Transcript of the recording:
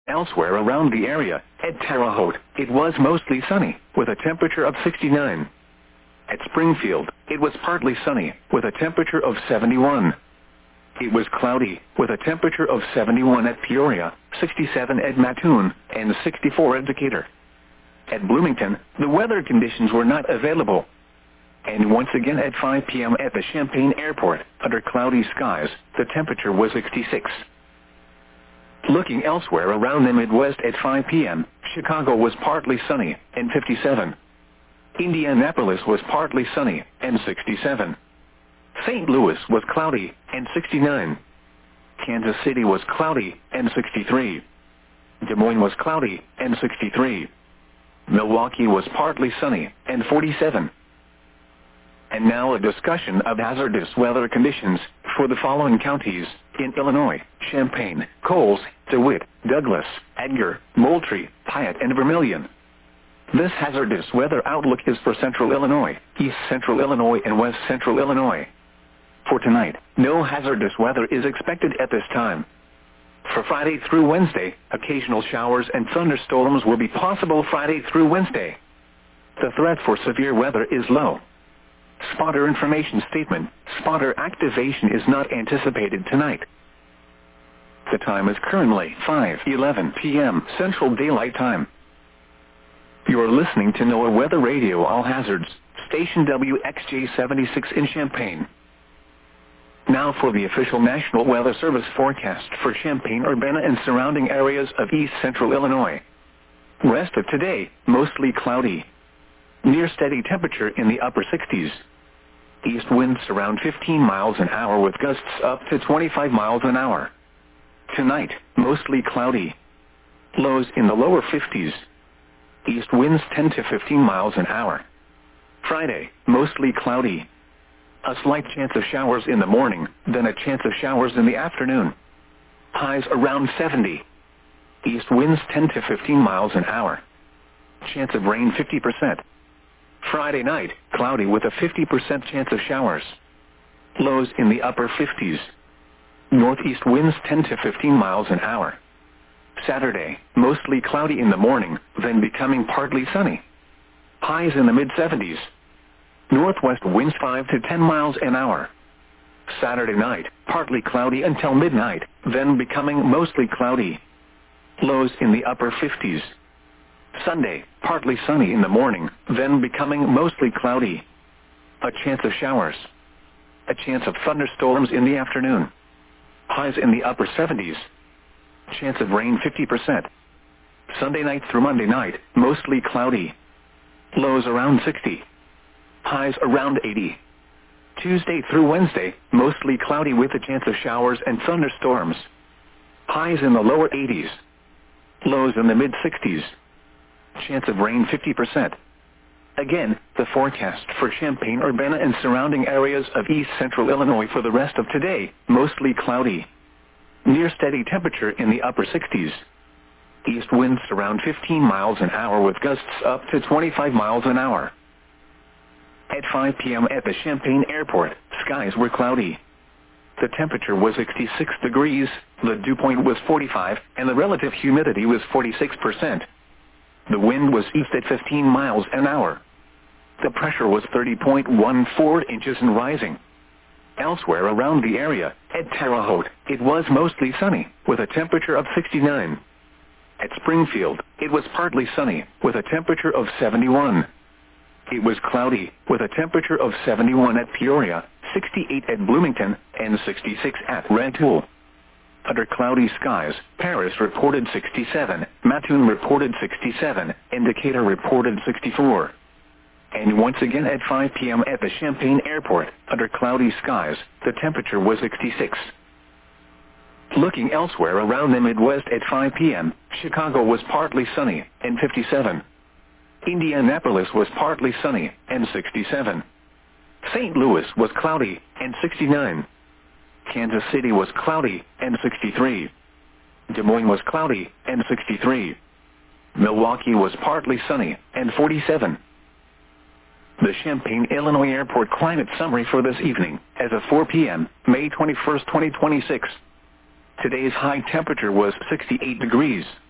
Elsewhere around the area, at Terre Haute, it was mostly sunny, with a temperature of 69. At Springfield, it was partly sunny, with a temperature of 71. It was cloudy, with a temperature of 71 at Peoria, 67 at Mattoon, and 64 at Decatur. At Bloomington, the weather conditions were not available. And once again at 5 p.m. at the Champaign Airport, under cloudy skies, the temperature was 66. Looking elsewhere around the Midwest at 5 p.m., Chicago was partly sunny, and 57. Indianapolis was partly sunny, and 67. St. Louis was cloudy, and 69. Kansas City was cloudy, and 63. Des Moines was cloudy, and 63. Milwaukee was partly sunny, and 47. And now a discussion of hazardous weather conditions for the following counties in Illinois: Champaign, Coles, DeWitt, Douglas, Edgar, Moultrie, Piatt, and Vermilion. This hazardous weather outlook is for Central Illinois, East Central Illinois, and West Central Illinois. For tonight, no hazardous weather is expected at this time. For Friday through Wednesday, occasional showers and thunderstorms will be possible Friday through Wednesday. The threat for severe weather is low. Spotter information statement: spotter activation is not anticipated tonight. The time is currently 5:11 p.m. Central Daylight Time. You are listening to NOAA Weather Radio All Hazards, station WXJ76 in Champaign. Now for the official National Weather Service forecast for Champaign, Urbana, and surrounding areas of East Central Illinois. Rest of today, mostly cloudy. Near steady temperature in the upper 60s. East winds around 15 miles an hour with gusts up to 25 miles an hour. Tonight, mostly cloudy. Lows in the lower 50s. East winds 10 to 15 miles an hour. Friday, mostly cloudy. A slight chance of showers in the morning, then a chance of showers in the afternoon. Highs around 70. East winds 10 to 15 miles an hour. Chance of rain 50%. Friday night, cloudy with a 50% chance of showers. Lows in the upper 50s. Northeast winds 10 to 15 miles an hour. Saturday, mostly cloudy in the morning, then becoming partly sunny. Highs in the mid-70s. Northwest winds 5 to 10 miles an hour. Saturday night, partly cloudy until midnight, then becoming mostly cloudy. Lows in the upper 50s. Sunday, partly sunny in the morning, then becoming mostly cloudy. A chance of showers. A chance of thunderstorms in the afternoon. Highs in the upper 70s. Chance of rain 50%. Sunday night through Monday night, mostly cloudy. Lows around 60. Highs around 80. Tuesday through Wednesday, mostly cloudy with a chance of showers and thunderstorms. Highs in the lower 80s. Lows in the mid-60s. Chance of rain 50%. Again, the forecast for Champaign, Urbana, and surrounding areas of East Central Illinois for the rest of today: mostly cloudy. Near steady temperature in the upper 60s. East winds around 15 miles an hour with gusts up to 25 miles an hour. At 5 p.m. at the Champaign Airport, skies were cloudy. The temperature was 66 degrees, the dew point was 45, and the relative humidity was 46%. The wind was east at 15 miles an hour. The pressure was 30.14 inches and rising. Elsewhere around the area, at Terre Haute, it was mostly sunny, with a temperature of 69. At Springfield, it was partly sunny, with a temperature of 71. It was cloudy, with a temperature of 71 at Peoria, 68 at Bloomington, and 66 at Rantoul. Under cloudy skies, Paris reported 67, Mattoon reported 67, and Decatur reported 64. And once again at 5 p.m. at the Champaign Airport, under cloudy skies, the temperature was 66. Looking elsewhere around the Midwest at 5 p.m., Chicago was partly sunny, and 57. Indianapolis was partly sunny, and 67. St. Louis was cloudy, and 69. Kansas City was cloudy, and 63. Des Moines was cloudy, and 63. Milwaukee was partly sunny, and 47. The Champaign, Illinois Airport climate summary for this evening, as of 4 p.m., May 21, 2026. Today's high temperature was 68 degrees.